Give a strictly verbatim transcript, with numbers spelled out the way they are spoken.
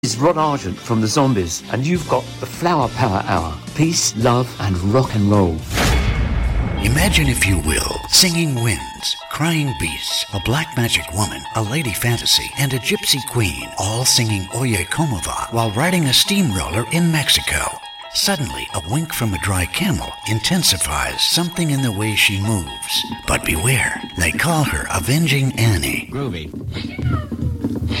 Is Rod Argent from the Zombies, and you've got the Flower Power Hour. Peace, love, and rock and roll. Imagine, if you will, singing winds, crying beasts, a black magic woman, a lady fantasy, and a gypsy queen, all singing Oye Como Va while riding a steamroller in Mexico. Suddenly, a wink from a dry camel intensifies something in the way she moves. But beware, they call her Avenging Annie. Groovy.